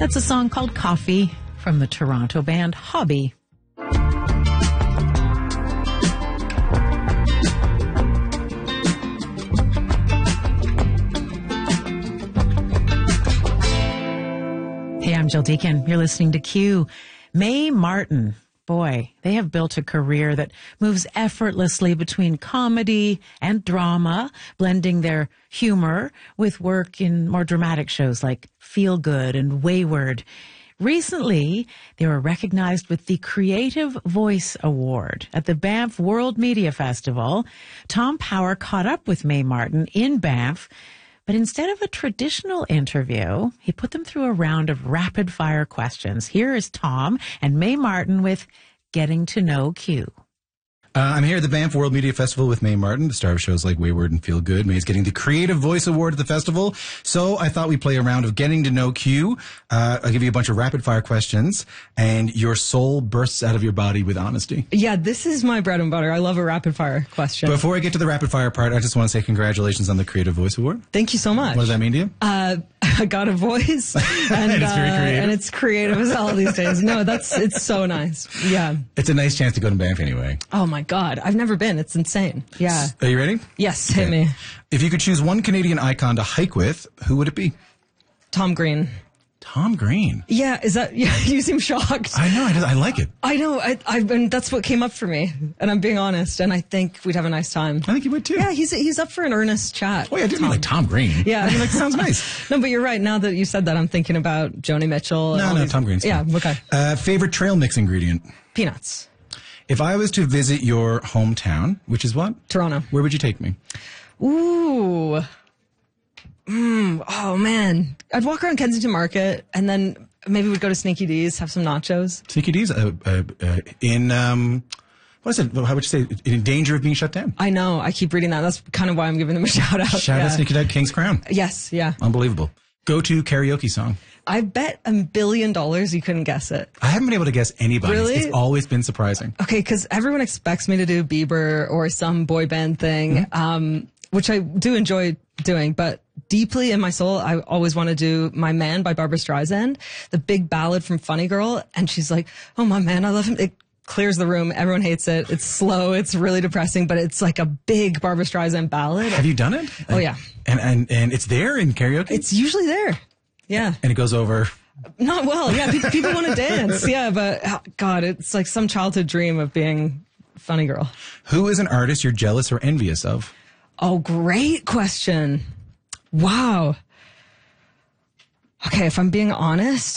That's a song called Coffee from the Toronto band Hobby. Hey, I'm Jill Deacon. You're listening to Q. Mae Martin. Boy, they have built a career that moves effortlessly between comedy and drama, blending their humor with work in more dramatic shows like Feel Good and Wayward. Recently, they were recognized with the Creative Voice Award at the Banff World Media Festival. Tom Power caught up with Mae Martin in Banff, but instead of a traditional interview, he put them through a round of rapid-fire questions. Here is Tom and Mae Martin with Getting to Know Q. I'm here at the Banff World Media Festival with Mae Martin, the star of shows like Wayward and Feel Good. Mae's getting the Creative Voice Award at the festival, so I thought we'd play a round of Getting to Know Q. I'll give you a bunch of rapid-fire questions, and your soul bursts out of your body with honesty. Yeah, this is my bread and butter. I love a rapid-fire question. Before I get to the rapid-fire part, I just want to say congratulations on the Creative Voice Award. Thank you so much. What does that mean to you? I got a voice, and It's very creative. And it's creative as hell these days. No, it's so nice. Yeah. It's a nice chance to go to Banff anyway. Oh my God, I've never been. It's insane. Yeah. Are you ready? Yes, hit me. If you could choose one Canadian icon to hike with, who would it be? Tom Green. Tom Green. Yeah, is that? Yeah, you seem shocked. I know. I like it. I know. And that's what came up for me, and I'm being honest. And I think we'd have a nice time. I think you would too. Yeah, he's up for an earnest chat. Oh yeah, I didn't mean like Tom Green. Yeah, I mean, like, sounds nice. No, but you're right. Now that you said that, I'm thinking about Joni Mitchell. No, Tom Green's Yeah, fine. okay. Favorite trail mix ingredient? Peanuts. If I was to visit your hometown, which is what? Toronto. Where would you take me? Ooh. Oh man, I'd walk around Kensington Market, and then maybe we'd go to Sneaky D's, have some nachos. Sneaky D's in what is it? How would you say? In danger of being shut down. I know. I keep reading that. That's kind of why I'm giving them a shout out. Shout out Sneaky D's King's Crown. Yes. Yeah. Unbelievable. Go-to karaoke song. I bet $1 billion you couldn't guess it. I haven't been able to guess anybody's. Really? It's always been surprising. Okay, because everyone expects me to do Bieber or some boy band thing, which I do enjoy doing, but deeply in my soul, I always want to do My Man by Barbra Streisand, the big ballad from Funny Girl. And she's like, oh, my man, I love him. It clears the room. Everyone hates it. It's slow. It's really depressing, but it's like a big Barbra Streisand ballad. Have you done it? Oh, yeah. And it's there in karaoke? It's usually there. Yeah. And it goes over. Not well. Yeah. People want to dance. Yeah. But God, it's like some childhood dream of being Funny Girl. Who is an artist you're jealous or envious of? Oh, great question. Wow. Okay. If I'm being honest,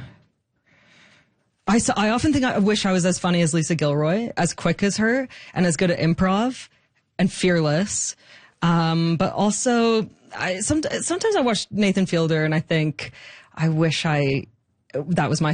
I often think I wish I was as funny as Lisa Gilroy, as quick as her, and as good at improv and fearless. But also, sometimes I watch Nathan Fielder and I think, I wish that was my